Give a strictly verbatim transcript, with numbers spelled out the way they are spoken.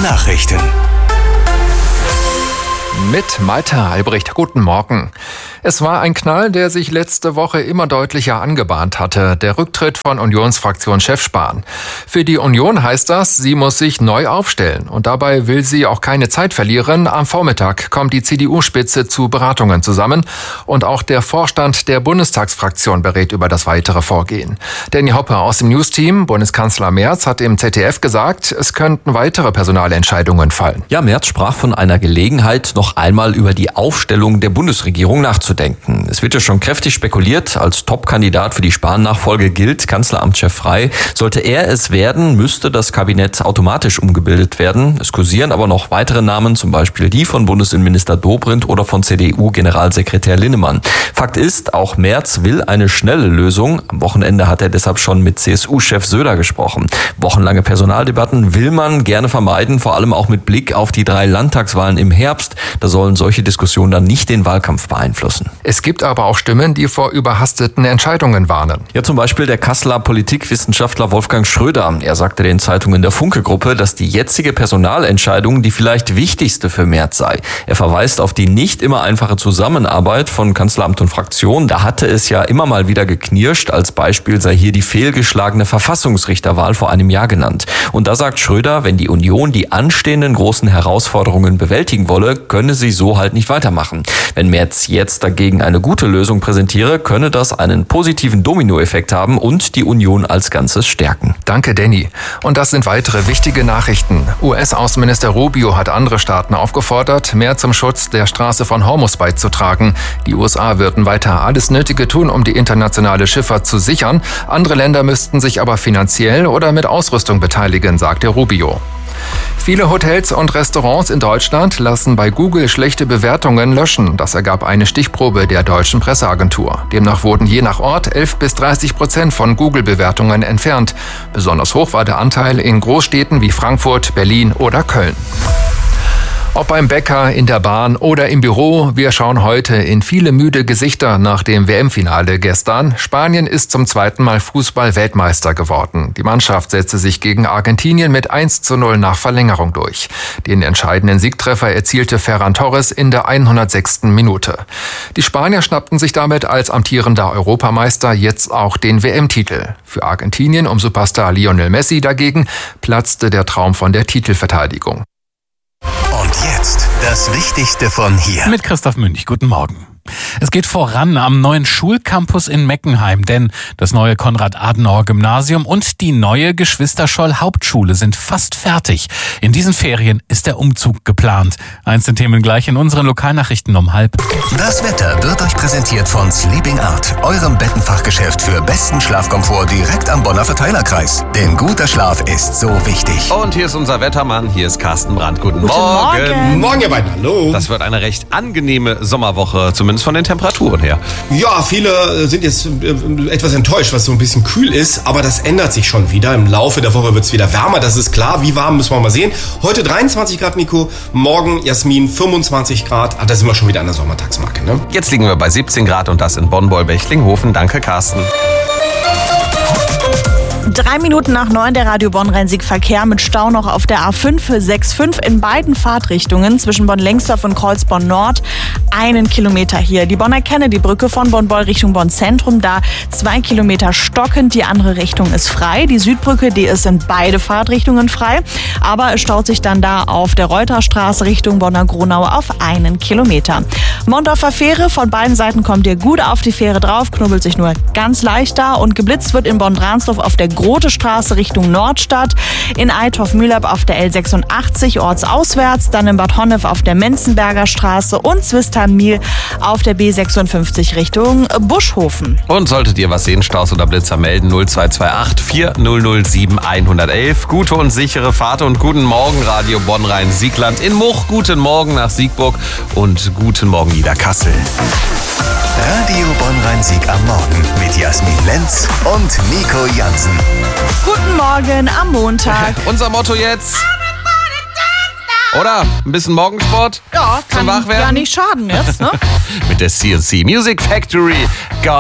Nachrichten. Mit Malte Albrecht. Guten Morgen. Es war ein Knall, der sich letzte Woche immer deutlicher angebahnt hatte. Der Rücktritt von Unionsfraktionschef Spahn. Für die Union heißt das, sie muss sich neu aufstellen. Und dabei will sie auch keine Zeit verlieren. Am Vormittag kommt die C D U-Spitze zu Beratungen zusammen. Und auch der Vorstand der Bundestagsfraktion berät über das weitere Vorgehen. Danny Hoppe aus dem Newsteam, Bundeskanzler Merz, hat im Z D F gesagt, es könnten weitere Personalentscheidungen fallen. Ja, Merz sprach von einer Gelegenheit, noch einmal über die Aufstellung der Bundesregierung nachzudenken. Es wird ja schon kräftig spekuliert, als Top-Kandidat für die Spahn-Nachfolge gilt Kanzleramtschef Frey. Sollte er es werden, müsste das Kabinett automatisch umgebildet werden. Es kursieren aber noch weitere Namen, zum Beispiel die von Bundesinnenminister Dobrindt oder von C D U-Generalsekretär Linnemann. Fakt ist, auch Merz will eine schnelle Lösung. Am Wochenende hat er deshalb schon mit C S U-Chef Söder gesprochen. Wochenlange Personaldebatten will man gerne vermeiden, vor allem auch mit Blick auf die drei Landtagswahlen im Herbst. Da sollen solche Diskussionen dann nicht den Wahlkampf beeinflussen. Es gibt aber auch Stimmen, die vor überhasteten Entscheidungen warnen. Ja, zum Beispiel der Kasseler Politikwissenschaftler Wolfgang Schröder. Er sagte den Zeitungen der Funke-Gruppe, dass die jetzige Personalentscheidung die vielleicht wichtigste für Merz sei. Er verweist auf die nicht immer einfache Zusammenarbeit von Kanzleramt und Fraktion. Da hatte es ja immer mal wieder geknirscht. Als Beispiel sei hier die fehlgeschlagene Verfassungsrichterwahl vor einem Jahr genannt. Und da sagt Schröder, wenn die Union die anstehenden großen Herausforderungen bewältigen wolle, könne sie so halt nicht weitermachen. Wenn Merz jetzt dagegen eine gute Lösung präsentiere, könne das einen positiven Dominoeffekt haben und die Union als Ganzes stärken. Danke, Danny. Und das sind weitere wichtige Nachrichten. U S-Außenminister Rubio hat andere Staaten aufgefordert, mehr zum Schutz der Straße von Hormuz beizutragen. Die U S A würden weiter alles Nötige tun, um die internationale Schifffahrt zu sichern. Andere Länder müssten sich aber finanziell oder mit Ausrüstung beteiligen, sagte Rubio. Viele Hotels und Restaurants in Deutschland lassen bei Google schlechte Bewertungen löschen. Das ergab eine Stichprobe der deutschen Presseagentur. Demnach wurden je nach Ort elf bis dreißig Prozent von Google-Bewertungen entfernt. Besonders hoch war der Anteil in Großstädten wie Frankfurt, Berlin oder Köln. Ob beim Bäcker, in der Bahn oder im Büro, wir schauen heute in viele müde Gesichter nach dem W M-Finale gestern. Spanien ist zum zweiten Mal Fußball-Weltmeister geworden. Die Mannschaft setzte sich gegen Argentinien mit eins zu null nach Verlängerung durch. Den entscheidenden Siegtreffer erzielte Ferran Torres in der hundertsechsten Minute. Die Spanier schnappten sich damit als amtierender Europameister jetzt auch den W M-Titel. Für Argentinien um Superstar Lionel Messi dagegen platzte der Traum von der Titelverteidigung. Und jetzt das Wichtigste von hier. Mit Christoph Münch. Guten Morgen. Es geht voran am neuen Schulcampus in Meckenheim, denn das neue Konrad-Adenauer-Gymnasium und die neue Geschwister-Scholl-Hauptschule sind fast fertig. In diesen Ferien ist der Umzug geplant. Einzelne Themen gleich in unseren Lokalnachrichten um halb. Das Wetter wird euch präsentiert von Sleeping Art, eurem Bettenfachgeschäft für besten Schlafkomfort direkt am Bonner Verteilerkreis. Denn guter Schlaf ist so wichtig. Und hier ist unser Wettermann, hier ist Carsten Brandt. Guten, Guten Morgen. Morgen. Morgen, ihr beiden. Hallo. Das wird eine recht angenehme Sommerwoche, zumindest von den Temperaturen her. Ja, viele sind jetzt äh, etwas enttäuscht, was so ein bisschen kühl ist, aber das ändert sich schon wieder. Im Laufe der Woche wird es wieder wärmer, das ist klar. Wie warm, müssen wir mal sehen. Heute dreiundzwanzig Grad, Nico. Morgen, Jasmin, fünfundzwanzig Grad. Ah, da sind wir schon wieder an der Sommertagsmarke, ne? Jetzt liegen wir bei siebzehn Grad und das in Bonn-Bollbech-Linghofen. Danke, Carsten. Drei Minuten nach neun der Radio Bonn-Rhein-Sieg-Verkehr mit Stau noch auf der A fünf sechs fünf in beiden Fahrtrichtungen zwischen Bonn-Lengsdorf und Kreuzborn-Nord. Einen Kilometer hier. Die Bonner Kennedy-Brücke von Bonn-Boll Richtung Bonn-Zentrum, da zwei Kilometer stockend. Die andere Richtung ist frei. Die Südbrücke, die ist in beide Fahrtrichtungen frei. Aber es staut sich dann da auf der Reuterstraße Richtung Bonner-Gronau auf einen Kilometer. Mondorfer Fähre, von beiden Seiten kommt ihr gut auf die Fähre drauf, knubbelt sich nur ganz leicht da und geblitzt wird in Bonn-Dransdorf auf der Grote Straße Richtung Nordstadt, in Eitorf-Mühlab auf der L sechsundachtzig ortsauswärts, dann in Bad Honnef auf der Menzenberger Straße und Zwistan-Miel auf der B sechsundfünfzig Richtung Buschhofen. Und solltet ihr was sehen, Staus oder Blitzer melden, null zwei zwei acht vier null null sieben eins eins eins. Gute und sichere Fahrt und guten Morgen, Radio Bonn-Rhein-Siegland in Much. Guten Morgen nach Siegburg und guten Morgen Niederkassel. Radio Bonn-Rhein-Sieg am Morgen mit Jasmin Lenz und Nico Jansen. Guten Morgen am Montag. Unser Motto jetzt. Oder? Ein bisschen Morgensport? Ja, zum kann Wachwerden? ja nicht schaden jetzt, ne? Mit der C and C Music Factory.